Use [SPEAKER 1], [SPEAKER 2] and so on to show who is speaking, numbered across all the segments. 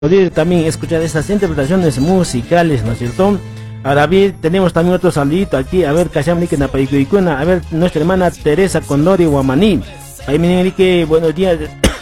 [SPEAKER 1] poder también escuchar estas interpretaciones musicales, ¿no es cierto? Ahora bien, tenemos también otro saludito aquí, a ver, a ver, nuestra hermana Teresa Condori Guamaní. Ahí me dice buenos días.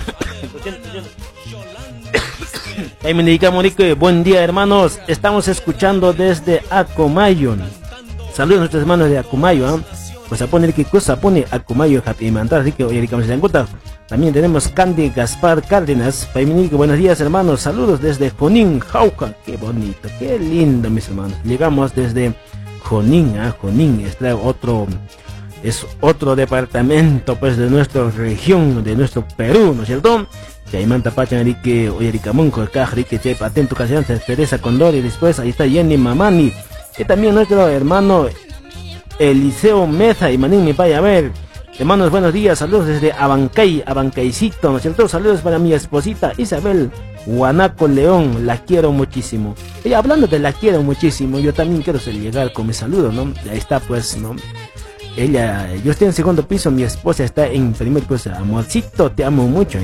[SPEAKER 1] Ahí me dice buen día, hermanos. Estamos escuchando desde Acomayo. Saludos a nuestros hermanos de Acomayo, ¿eh? Pues a poner que cosa pone Acomayo, Happy Mantar, así que hoy también tenemos Candy Gaspar Cárdenas. Paiminique, buenos días, hermanos. Saludos desde Junín, Jauja. Qué bonito, qué lindo, mis hermanos. Llegamos desde Junín, Junín es otro departamento, pues, de nuestra región, de nuestro Perú, ¿no es cierto? Y ahí manta pachan que Oyaricamonco, el cajri que chepa atento ocasión, Teresa Condori, después ahí está Jenny Mamani, que también nuestro hermano Eliseo Meza y Manín mi paya. A ver, hermanos, buenos días, saludos desde Abancaycito, ¿no es cierto? Saludos para mi esposita Isabel Guanaco León, la quiero muchísimo. Y hablando de la quiero muchísimo, yo también quiero llegar con mi saludo, ¿no? Ahí está, pues, ¿no? Yo estoy en segundo piso, mi esposa está en primer piso. Amorcito, te amo mucho,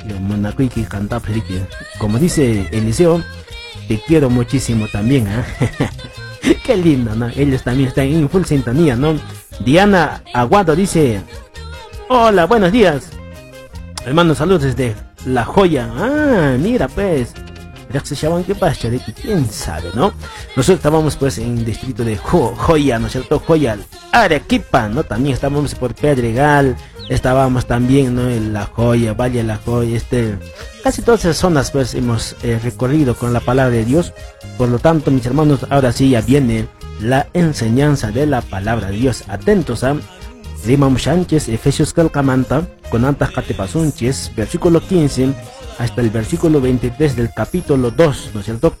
[SPEAKER 1] como dice Eliseo, te quiero muchísimo también, Qué lindo, ¿no? Ellos también están en full sintonía, ¿no? Diana Aguado dice: hola, buenos días, hermanos, saludos desde La Joya. Mira, pues, ¿qué pasa? ¿Quién sabe, no? Nosotros estábamos, pues, en el distrito de Joya, ¿no es cierto? Joya, Arequipa, ¿no? También estábamos por Pedregal, estábamos también, ¿no? En La Joya, Valle La Joya, casi todas esas zonas, pues, hemos recorrido con la palabra de Dios. Por lo tanto, mis hermanos, ahora sí ya viene la enseñanza de la palabra de Dios. Atentos a Rimam Sánchez, Efesios Calcamanta, con Antas Catepasunches, versículo 15 hasta el versículo 23 del capítulo 2, ¿no es cierto?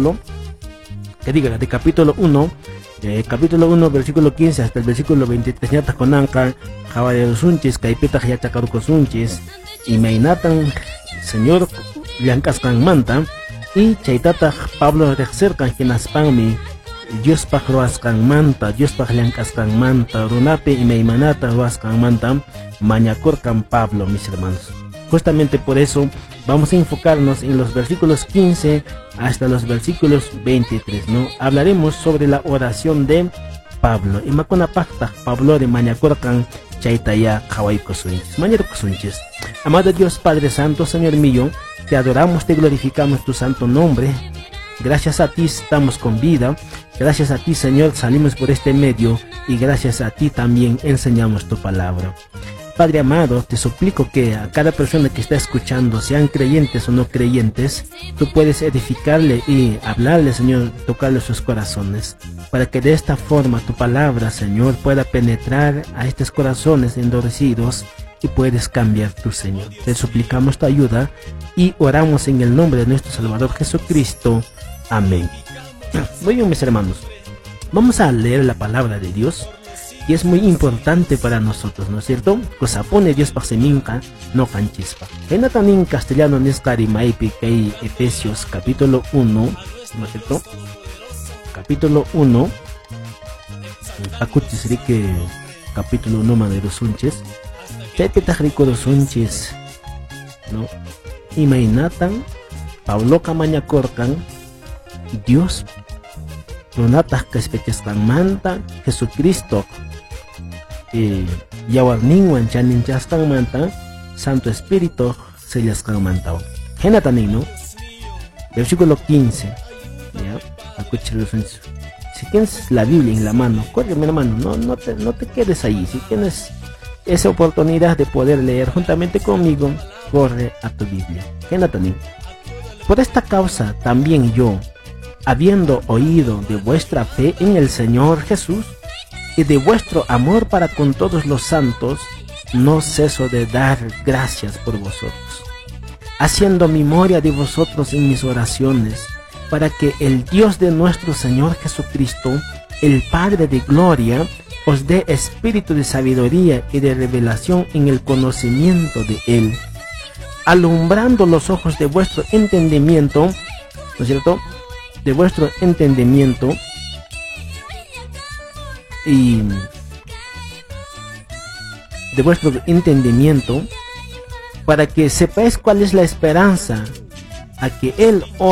[SPEAKER 1] De capítulo 1, versículo 15 hasta el versículo 23, Ñatas con Ancar, Jabalero Sunches, Caipeta Yachacaruco Sunches, y Mainatan, Señor Llancascan Manta, y Chaitata Pablo Rexercan, Quienaspangmi, Dios Pajroascan Manta, Dios Pajlancascan Manta, Runape y Meimanata Roascan Manta, Mañacorcan Pablo, mis hermanos. Justamente por eso vamos a enfocarnos en los versículos 15 hasta los versículos 23, ¿no? Hablaremos sobre la oración de Pablo. Y Macona Pacta, Pablo de Mañacorcan, Chaitaya, Hawaii Sunches, Mañacorcan Sunches. Amado Dios Padre Santo, Señor mío, te adoramos, te glorificamos tu santo nombre. Gracias a ti estamos con vida. Gracias a ti, Señor, salimos por este medio. Y gracias a ti también enseñamos tu palabra. Padre amado, te suplico que a cada persona que está escuchando, sean creyentes o no creyentes, tú puedes edificarle y hablarle, Señor, tocarle sus corazones, para que de esta forma tu palabra, Señor, pueda penetrar a estos corazones endurecidos y puedes cambiar tu, Señor. Te suplicamos tu ayuda y oramos en el nombre de nuestro Salvador Jesucristo. Amén. Muy bien, mis hermanos, vamos a leer la palabra de Dios. Y es muy importante para nosotros, ¿no es cierto? Cosa pone Dios paseminca, no canchispa. En en castellano nescari maipi kei Efesios capítulo 1, ¿no es cierto? Capítulo 1. Acutis rique capítulo 1 madero sunches. Chepetah rico dos sunches, ¿no? Imainatan, Pablo Camaña Corcan, Dios, Lunatas que espechescan manta, Jesucristo. Yawarninwan chanin chascan manta, Santo Espíritu se lascan manta. Genatanino, versículo 15. Si tienes la Biblia en la mano, corre, mi hermano, no te quedes ahí. Si tienes esa oportunidad de poder leer juntamente conmigo, corre a tu Biblia. Genatanin. Por esta causa también yo, habiendo oído de vuestra fe en el Señor Jesús y de vuestro amor para con todos los santos, no ceso de dar gracias por vosotros, haciendo memoria de vosotros en mis oraciones, para que el Dios de nuestro Señor Jesucristo, el Padre de gloria, os dé espíritu de sabiduría y de revelación en el conocimiento de Él, alumbrando los ojos de vuestro entendimiento, ¿no es cierto?, de vuestro entendimiento, y de vuestro entendimiento, para que sepáis cuál es la esperanza a que él